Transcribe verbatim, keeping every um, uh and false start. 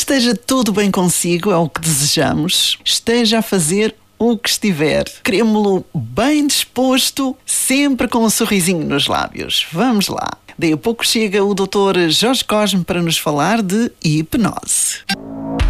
esteja tudo bem consigo, é o que desejamos. Esteja a fazer o que estiver. Queremos-lo bem disposto, sempre com um sorrisinho nos lábios. Vamos lá. Daí a pouco chega o doutor Jorge Cosme para nos falar de hipnose.